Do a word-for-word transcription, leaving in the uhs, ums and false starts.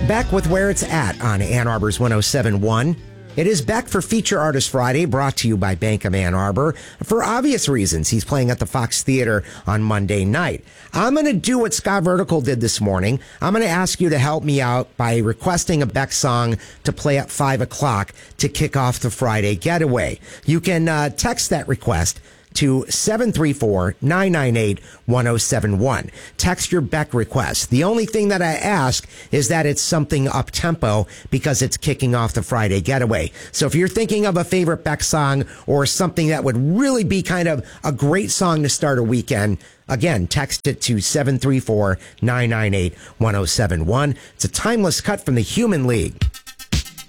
Beck with Where It's At on Ann Arbor's one oh seven point one. It is Beck for Feature Artist Friday, brought to you by Bank of Ann Arbor. For obvious reasons, he's playing at the Fox Theater on Monday night. I'm going to do what Scott Vertical did this morning. I'm going to ask you to help me out by requesting a Beck song to play at five o'clock to kick off the Friday getaway. You can uh, text that request to seven three four, nine nine eight, one oh seven one. Text your Beck request. The only thing that I ask is that it's something up-tempo because it's kicking off the Friday getaway. So if you're thinking of a favorite Beck song or something that would really be kind of a great song to start a weekend, again, text it to seven three four, nine nine eight, one oh seven one. It's a timeless cut from the Human League.